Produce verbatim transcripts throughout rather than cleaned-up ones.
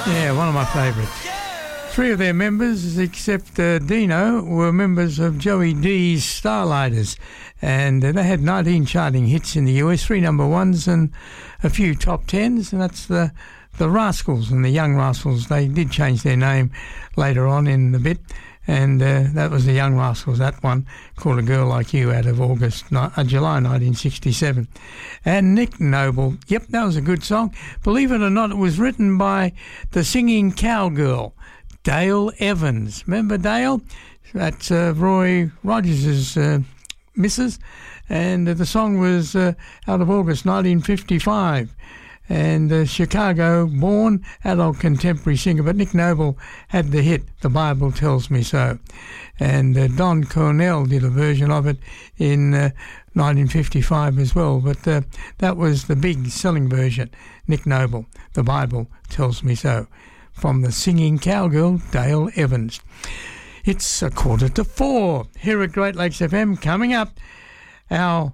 Yeah, one of my favourites. Three of their members, except uh, Dino, were members of Joey D's Starlighters, and uh, they had nineteen charting hits in the U S, three number ones and a few top tens, and that's the the Rascals and the Young Rascals. They did change their name later on in the bit, and uh, that was the Young Rascals, that one, called A Girl Like You, out of August, uh, July nineteen sixty-seven. And Nick Noble, yep, that was a good song. Believe it or not, it was written by the singing cowgirl, Dale Evans. Remember Dale? That's uh, Roy Rogers' uh, missus, and uh, the song was uh, out of August nineteen fifty-five. And uh, Chicago-born adult contemporary singer, but Nick Noble had the hit, The Bible Tells Me So. And uh, Don Cornell did a version of it in uh, nineteen fifty-five as well, but uh, that was the big selling version, Nick Noble, The Bible Tells Me So, from the singing cowgirl, Dale Evans. It's a quarter to four here at Great Lakes F M. Coming up, our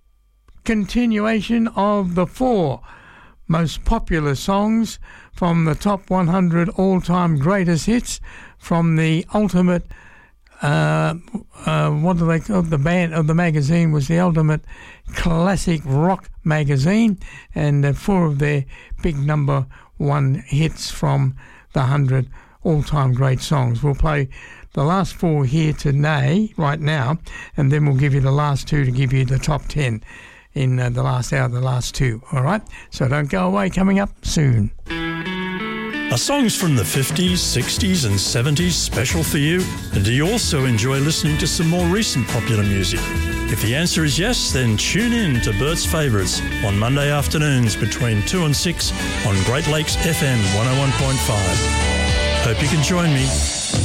continuation of the four most popular songs from the top one hundred all-time greatest hits from the ultimate, uh, uh, what do they call the band of the magazine was the Ultimate Classic Rock magazine, and uh, four of their big number one hits from the one hundred all-time great songs. We'll play the last four here today, right now, and then we'll give you the last two to give you the top ten in uh, the last hour, the last two, all right? So don't go away, coming up soon. Are songs from the fifties, sixties and seventies special for you? And do you also enjoy listening to some more recent popular music? If the answer is yes, then tune in to Bert's Favourites on Monday afternoons between two and six on Great Lakes F M one oh one point five. Hope you can join me.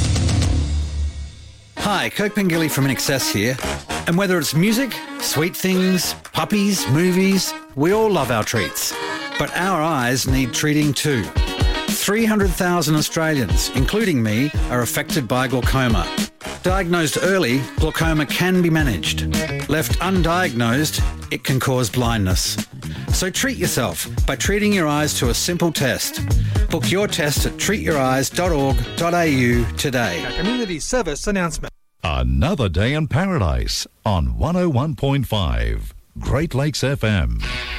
Hi, Kirk Pengilly from I N X S here. And whether it's music, sweet things, puppies, movies, we all love our treats. But our eyes need treating too. three hundred thousand Australians, including me, are affected by glaucoma. Diagnosed early, glaucoma can be managed. Left undiagnosed, it can cause blindness. So treat yourself by treating your eyes to a simple test. Book your test at treat your eyes dot org dot a u today. A community service announcement. Another day in paradise on one oh one point five Great Lakes F M.